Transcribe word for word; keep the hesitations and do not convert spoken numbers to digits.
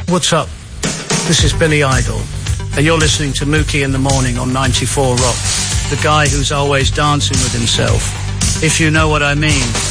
What's up? This is Billy Idol, and you're listening to Mookie in the Morning on ninety-four Rock, the guy who's always dancing with himself, if you know what I mean.